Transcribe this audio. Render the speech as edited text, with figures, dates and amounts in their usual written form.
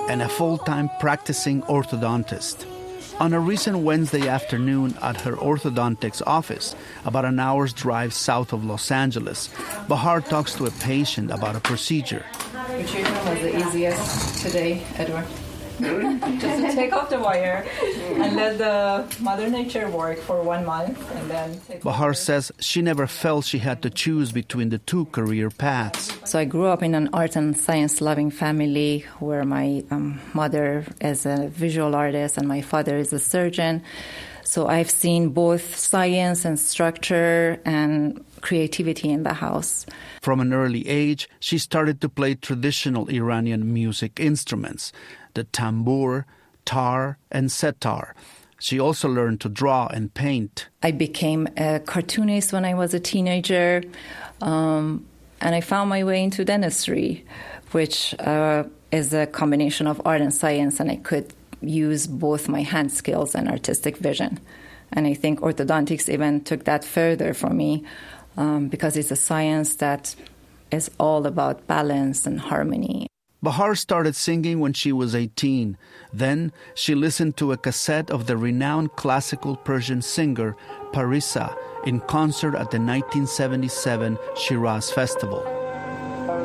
and a full-time practicing orthodontist. On a recent Wednesday afternoon at her orthodontics office, about an hour's drive south of Los Angeles, Bahar talks to a patient about a procedure. Which treatment was the easiest today, Edward? Just to take off the wire and let the Mother Nature work for 1 month and then take Bahar says she never felt she had to choose between the two career paths. So I grew up in an art and science loving family where my mother is a visual artist and my father is a surgeon. So I've seen both science and structure and creativity in the house. From an early age, she started to play traditional Iranian music instruments, the tambur, tar, and setar. She also learned to draw and paint. I became a cartoonist when I was a teenager, and I found my way into dentistry, which is a combination of art and science, and I could use both my hand skills and artistic vision. And I think orthodontics even took that further for me because it's a science that is all about balance and harmony. Bahar started singing when she was 18. Then she listened to a cassette of the renowned classical Persian singer Parisa in concert at the 1977 Shiraz Festival.